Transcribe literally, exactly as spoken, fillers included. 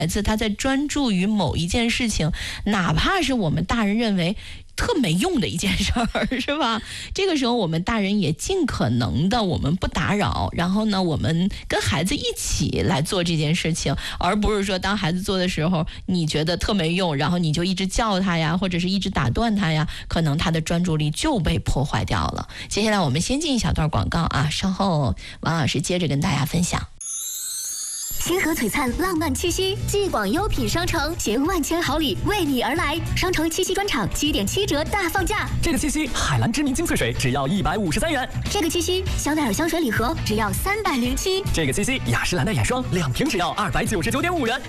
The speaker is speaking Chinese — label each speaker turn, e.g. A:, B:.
A: 孩子他在专注于某一件事情，哪怕是我们大人认为特没用的一件事儿，是吧？这个时候我们大人也尽可能的我们不打扰，然后呢我们跟孩子一起来做这件事情，而不是说当孩子做的时候你觉得特没用，然后你就一直叫他呀，或者是一直打断他呀，可能他的专注力就被破坏掉了。接下来我们先进一小段广告啊，稍后王老师接着跟大家分享。
B: 星河璀璨浪漫七夕，继广优品商城携万千好礼为你而来。商城七夕专场七点七折大放价，
C: 这个七夕海蓝知名精粹水只要一百五十三元，
B: 这个七夕香奈儿香水礼盒只要三百零七，
C: 这个七夕雅诗兰黛眼霜两瓶只要二百九十九点五元。